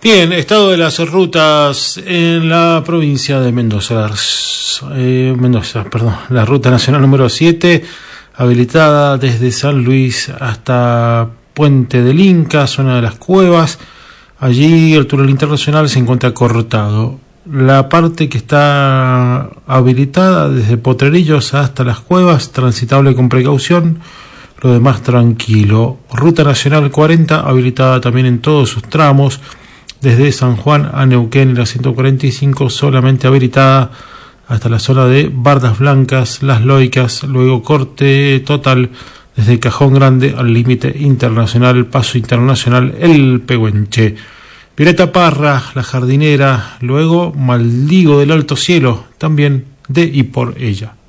Bien, estado de las rutas en la provincia de Mendoza. La ruta nacional número 7, habilitada desde San Luis hasta Puente del Inca, zona de las Cuevas. Allí el túnel internacional se encuentra cortado. La parte que está habilitada desde Potrerillos hasta las Cuevas, transitable con precaución. Lo demás tranquilo. Ruta nacional 40, habilitada también en todos sus tramos. Desde San Juan a Neuquén, y la 145 solamente habilitada hasta la zona de Bardas Blancas, Las Loicas, luego corte total desde Cajón Grande al límite internacional, paso internacional El Pehuenche. Violeta Parra, La Jardinera, luego Maldigo del Alto Cielo, también de y por ella.